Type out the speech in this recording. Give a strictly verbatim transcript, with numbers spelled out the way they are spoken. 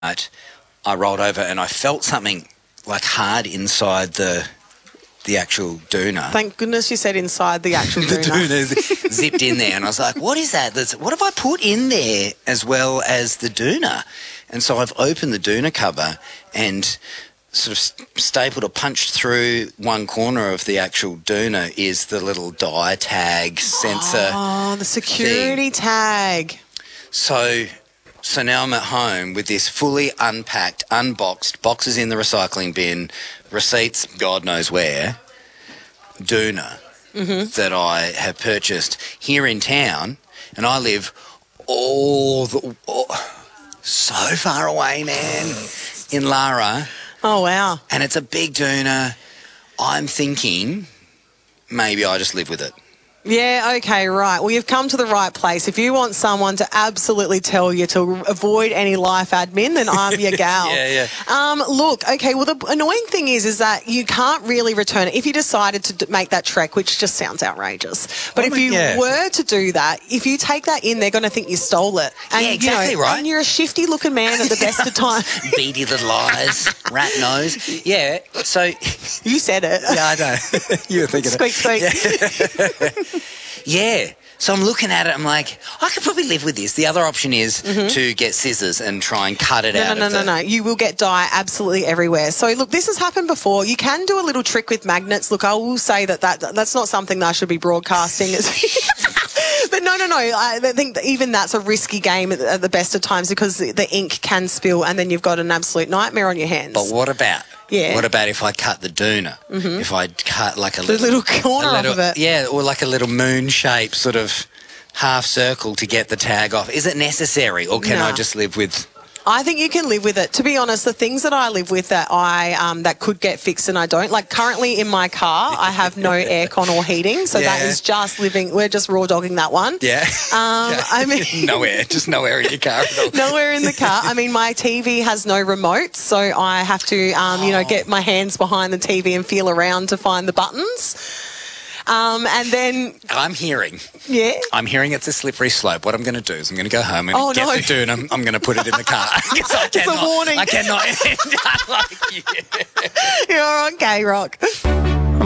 I rolled over and I felt something like hard inside the the actual doona. Thank goodness you said inside the actual the doona. doona zipped in there, and I was like, what is that? That's, what have I put in there as well as the doona? And so I've opened the doona cover and sort of stapled or punched through one corner of the actual doona is the little dye tag sensor. Oh, the security thing. tag. So... So now I'm at home with this fully unpacked, unboxed, boxes in the recycling bin, receipts God knows where, doona mm-hmm. that I have purchased here in town, and I live all the oh, so far away, man, in Lara. Oh, wow. And it's a big doona. I'm thinking maybe I just live with it. Yeah, okay, right. Well, you've come to the right place. If you want someone to absolutely tell you to avoid any life admin, then I'm your gal. yeah, yeah. Um, look, okay, well, the annoying thing is is that you can't really return it. If you decided to d- make that trek, which just sounds outrageous, but oh if you yeah. were to do that, if you take that in, they're going to think you stole it. And, yeah, exactly you know, right. And you're a shifty-looking man at the best of times. Beady little eyes, rat nose. Yeah, so... You said it. Yeah, I know. You were thinking Squeak, squeak. it. Yeah. So I'm looking at it, I'm like, I could probably live with this. The other option is mm-hmm. to get scissors and try and cut it no, out No, of no, the... no, no. You will get dye absolutely everywhere. So, look, this has happened before. You can do a little trick with magnets. Look, I will say that, that that's not something that I should be broadcasting. But no, no, no. I think that even that's a risky game at the best of times because the, the ink can spill and then you've got an absolute nightmare on your hands. But what about... Yeah. What about if I cut the doona? Mm-hmm. If I cut like a the little... little corner a little, off of it. Yeah, or like a little moon shape sort of half circle to get the tag off. Is it necessary or can nah. I just live with... I think you can live with it. To be honest, the things that I live with that I um, that could get fixed and I don't, like currently in my car, I have no aircon or heating, so yeah. that is just living. We're just raw dogging that one. Yeah. Um, yeah. I mean, no air, just no air in your car at all. Nowhere in the car. I mean, my T V has no remote, so I have to, um, you know, get my hands behind the T V and feel around to find the buttons. Um, and then... I'm hearing. Yeah? I'm hearing it's a slippery slope. What I'm going to do is I'm going to go home and oh, get no. the doona. I'm, I'm going to put it in the car. I It's cannot, a warning. I cannot end up like you. You're on K-Rock.